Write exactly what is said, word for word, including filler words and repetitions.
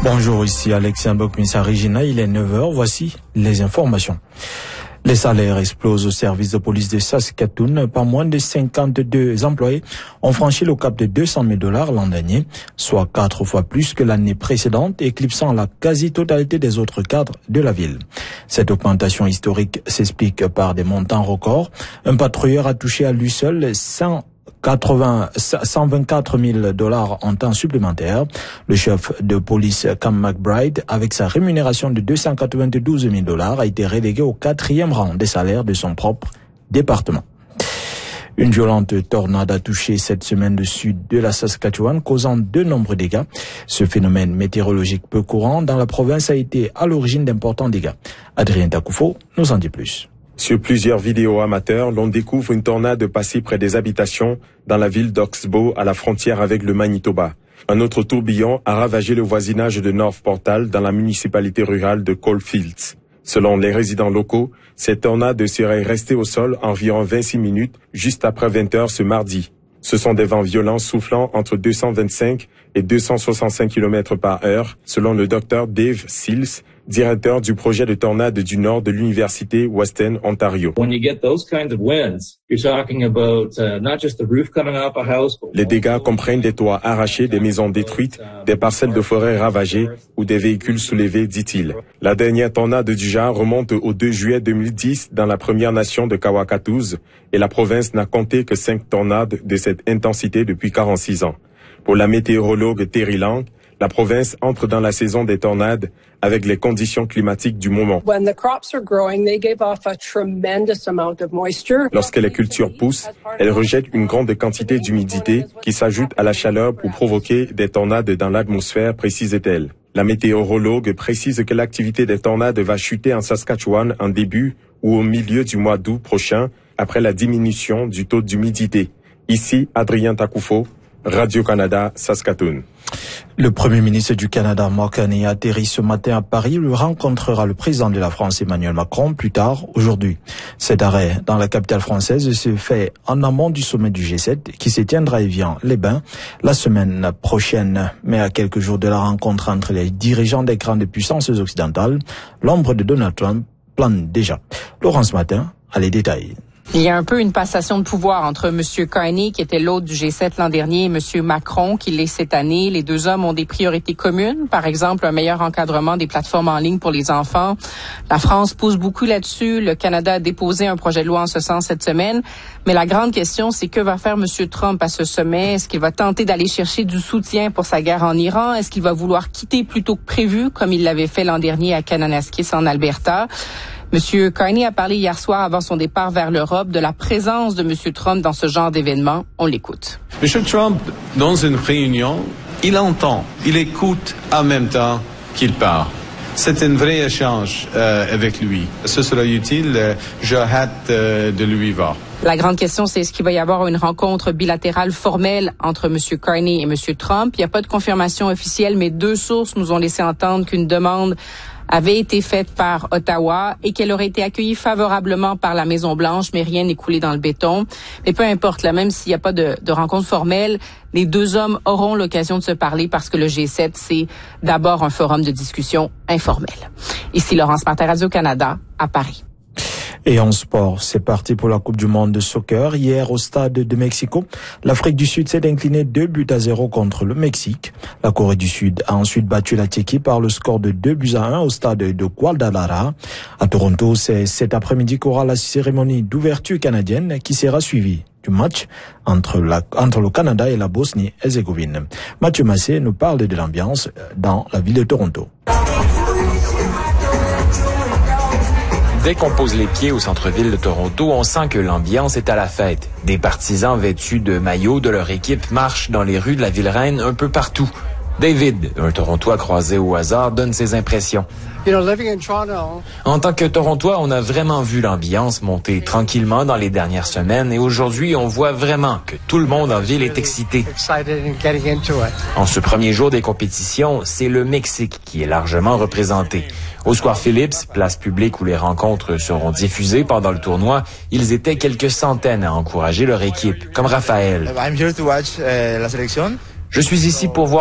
Bonjour, ici Alexia Bokmissa-Regina, il est neuf heures, voici les informations. Les salaires explosent au service de police de Saskatoon. Pas moins de cinquante-deux employés ont franchi le cap de deux cent mille dollars l'an dernier, soit quatre fois plus que l'année précédente, éclipsant la quasi-totalité des autres cadres de la ville. Cette augmentation historique s'explique par des montants records. Un patrouilleur a touché à lui seul cent vingt-quatre mille dollars en temps supplémentaire. Le chef de police Cam McBride, avec sa rémunération de deux cent quatre-vingt-douze mille dollars, a été relégué au quatrième rang des salaires de son propre département. Une violente tornade a touché cette semaine le sud de la Saskatchewan, causant de nombreux dégâts. Ce phénomène météorologique peu courant dans la province a été à l'origine d'importants dégâts. Adrien Takoufo nous en dit plus. Sur plusieurs vidéos amateurs, l'on découvre une tornade passer près des habitations dans la ville d'Oxbow, à la frontière avec le Manitoba. Un autre tourbillon a ravagé le voisinage de North Portal dans la municipalité rurale de Coalfields. Selon les résidents locaux, cette tornade serait restée au sol environ vingt-six minutes juste après vingt heures ce mardi. Ce sont des vents violents soufflant entre deux cent vingt-cinq et deux cent soixante-cinq kilomètres par heure, selon le docteur Dave Seals, directeur du projet de tornade du nord de l'université Western Ontario. Les dégâts comprennent des toits arrachés, des maisons détruites, des parcelles de forêt ravagées ou des véhicules soulevés, dit-il. La dernière tornade du genre remonte au deux juillet deux mille dix dans la Première Nation de Kawakatouz et la province n'a compté que cinq tornades de cette intensité depuis quarante-six ans. Pour la météorologue Terry Lang, la province entre dans la saison des tornades avec les conditions climatiques du moment. Lorsque les cultures poussent, elles rejettent une grande quantité d'humidité qui s'ajoute à la chaleur pour provoquer des tornades dans l'atmosphère, précise-t-elle. La météorologue précise que l'activité des tornades va chuter en Saskatchewan en début ou au milieu du mois d'août prochain après la diminution du taux d'humidité. Ici, Adrien Takoufo, Radio-Canada, Saskatoon. Le Premier ministre du Canada, Mark Carney, atterrit ce matin à Paris. Il rencontrera le président de la France, Emmanuel Macron, plus tard aujourd'hui. Cet arrêt dans la capitale française se fait en amont du sommet du G sept qui se tiendra à Évian-les-Bains la semaine prochaine. Mais à quelques jours de la rencontre entre les dirigeants des grandes puissances occidentales, l'ombre de Donald Trump plane déjà. Laurence Martin a les détails. Il y a un peu une passation de pouvoir entre M. Carney, qui était l'hôte du G sept l'an dernier, et M. Macron, qui l'est cette année. Les deux hommes ont des priorités communes. Par exemple, un meilleur encadrement des plateformes en ligne pour les enfants. La France pousse beaucoup là-dessus. Le Canada a déposé un projet de loi en ce sens cette semaine. Mais la grande question, c'est que va faire M. Trump à ce sommet? Est-ce qu'il va tenter d'aller chercher du soutien pour sa guerre en Iran? Est-ce qu'il va vouloir quitter plus tôt que prévu, comme il l'avait fait l'an dernier à Kananaskis en Alberta? M. Carney a parlé hier soir avant son départ vers l'Europe de la présence de M. Trump dans ce genre d'événement. On l'écoute. M. Trump, dans une réunion, il entend, il écoute en même temps qu'il parle. C'est un vrai échange euh, avec lui. Ce sera utile. Euh, J'ai hâte euh, de lui voir. La grande question, c'est est-ce qu'il va y avoir une rencontre bilatérale formelle entre M. Carney et M. Trump? Il n'y a pas de confirmation officielle, mais deux sources nous ont laissé entendre qu'une demande avait été faite par Ottawa et qu'elle aurait été accueillie favorablement par la Maison-Blanche, mais rien n'est coulé dans le béton. Mais peu importe, là, même s'il n'y a pas de, de rencontre formelle, les deux hommes auront l'occasion de se parler parce que le G sept, c'est d'abord un forum de discussion informel. Ici Laurence Martin, Radio-Canada, à Paris. Et en sport, c'est parti pour la Coupe du monde de soccer. Hier, au stade de Mexico, l'Afrique du Sud s'est inclinée deux buts à zéro contre le Mexique. La Corée du Sud a ensuite battu la Tchéquie par le score de deux buts à un au stade de Guadalajara. À Toronto, c'est cet après-midi qu'aura la cérémonie d'ouverture canadienne qui sera suivie du match entre, la, entre le Canada et la Bosnie-Herzégovine. Mathieu Massé nous parle de l'ambiance dans la ville de Toronto. Dès qu'on pose les pieds au centre-ville de Toronto, on sent que l'ambiance est à la fête. Des partisans vêtus de maillots de leur équipe marchent dans les rues de la ville-reine un peu partout. David, un Torontois croisé au hasard, donne ses impressions. En tant que Torontois, on a vraiment vu l'ambiance monter tranquillement dans les dernières semaines et aujourd'hui, on voit vraiment que tout le monde en ville est excité. En ce premier jour des compétitions, c'est le Mexique qui est largement représenté. Au Square Phillips, place publique où les rencontres seront diffusées pendant le tournoi, ils étaient quelques centaines à encourager leur équipe, comme Raphaël. Je suis ici pour voir